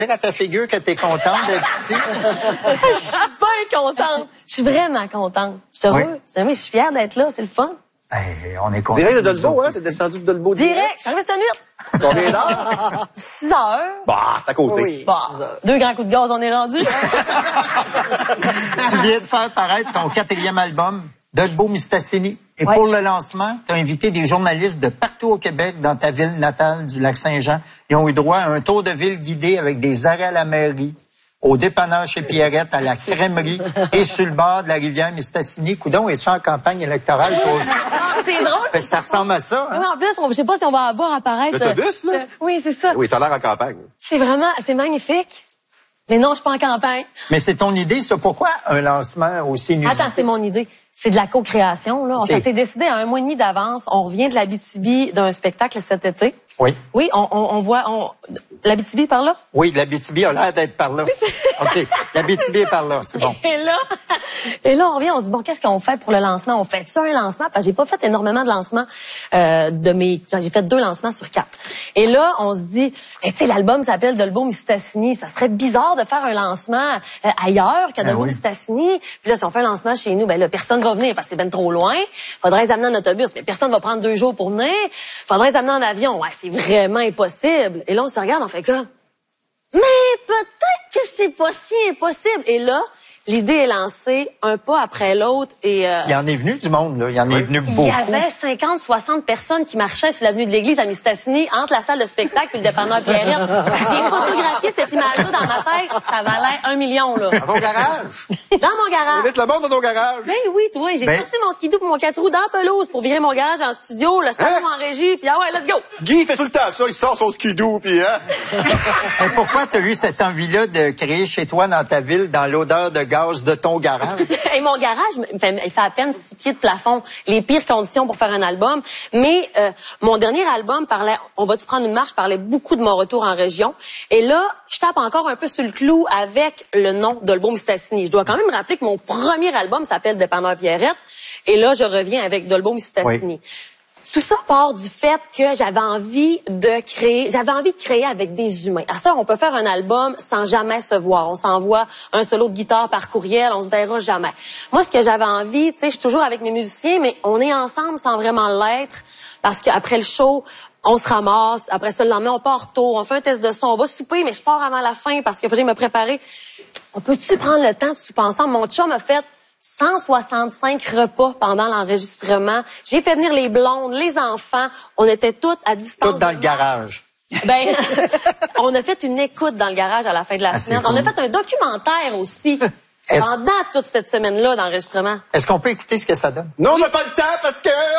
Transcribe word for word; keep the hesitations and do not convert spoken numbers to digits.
à ta figure que t'es contente d'être ici. Je suis bien contente. Je suis vraiment contente. Je suis heureuse. Oui. Je suis fière d'être là. C'est le fun. Hey, on est contents. Direct de Dolbeau, hein? T'es descendu de Dolbeau direct. Direct. Je suis arrivée cette nuit. Combien d'heures? six heures. Bah, t'es à côté. Oui. Bah, deux grands coups de gaz, on est rendu. Tu viens de faire paraître ton quatrième album, Dolbeau-Mistassini. Et Ouais. pour le lancement, tu as invité des journalistes de partout au Québec, dans ta ville natale du Lac-Saint-Jean. Ils ont eu droit à un tour de ville guidé avec des arrêts à la mairie, au dépanneur chez Pierrette, à la crèmerie et sur le bord de la rivière Mistassini. Coudon, es-tu en campagne électorale, toi aussi? C'est drôle. Ça ressemble à ça, hein? Mais en plus, on, je sais pas si on va avoir apparaître. L'autobus, là? euh, oui, c'est ça. Oui, t'as l'air en campagne. C'est vraiment, c'est magnifique. Mais non, je suis pas en campagne. Mais c'est ton idée, ça. Pourquoi un lancement aussi inusité? Attends, c'est mon idée. C'est de la co-création, là. On Okay. Ça s'est décidé à un mois et demi d'avance. On revient de l'Abitibi d'un spectacle cet été. Oui. Oui, on, on, on voit, on, l'Abitibi par là? Oui, l'Abitibi a l'air d'être par là. OK. L'Abitibi est par là, c'est bon. Et là, et là, on revient, on se dit, bon, qu'est-ce qu'on fait pour le lancement? On fait ça un lancement? Parce que j'ai pas fait énormément de lancements, euh, de mes, j'ai fait deux lancements sur quatre. Et là, on se dit, tu sais, l'album s'appelle Dolbeau-Mistassini. Ça serait bizarre de faire un lancement euh, ailleurs qu'à Ben Dolbeau-Mistassini. Puis là, si on fait un lancement chez nous, ben là, personne va venir parce que c'est ben trop loin. Faudrait les amener en autobus, mais personne va prendre deux jours pour venir. Faudrait les amener en avion. Ouais, c'est vraiment impossible. Et là, on se regarde, on fait quoi? Mais peut-être que c'est pas si impossible. Et là, l'idée est lancée un pas après l'autre et euh, Il y en est venu du monde, là. Il y en est venu beaucoup. il y avait cinquante, soixante personnes qui marchaient sur l'avenue de l'église à Mistassini entre la salle de spectacle et le dépanneur Pierrette. J'ai photographié cette image-là dans ma tête. Ça valait un million, là. Dans ton garage. Dans mon garage. Invite le monde dans ton garage. Ben oui, toi, j'ai Ben- sorti mon skidoo pour mon quatre roues dans la pelouse pour virer mon garage en studio, le salon Hein? en régie, puis ah ouais, let's go. Guy fait tout le temps ça. Il sort son skidoo, puis hein. Mais pourquoi tu as eu cette envie-là de créer chez toi, dans ta ville, dans l'odeur de gaz de ton garage? Et mon garage, il fait, il fait à peine six pieds de plafond. Les pires conditions pour faire un album. Mais euh, mon dernier album parlait, on va-tu prendre une marche, parlait beaucoup de mon retour en région. Et là, je tape encore un peu sur le clou avec le nom Dolbeau-Mistassini. Je dois quand même rappeler que mon premier album s'appelle Dépanneur Pierrette. Et là, je reviens avec Dolbeau-Mistassini. Oui. Tout ça part du fait que j'avais envie de créer, j'avais envie de créer avec des humains. À cette heure, on peut faire un album sans jamais se voir. On s'envoie un solo de guitare par courriel, on se verra jamais. Moi, ce que j'avais envie, tu sais, je suis toujours avec mes musiciens, mais on est ensemble sans vraiment l'être, parce qu'après le show, on se ramasse. Après ça, le lendemain, on part tôt, on fait un test de son, on va souper, mais je pars avant la fin parce qu'il faut que j'aille me préparer. On peut-tu prendre le temps de souper ensemble? Mon chum a fait cent soixante-cinq repas pendant l'enregistrement. J'ai fait venir les blondes, les enfants. On était toutes à distance. Tout dans le garage. Ben, on a fait une écoute dans le garage à la fin de la Ah, c'est semaine. cool. On a fait un documentaire aussi Est-ce- pendant toute cette semaine-là d'enregistrement. Est-ce qu'on peut écouter ce que ça donne? Non, on n'a pas le temps parce que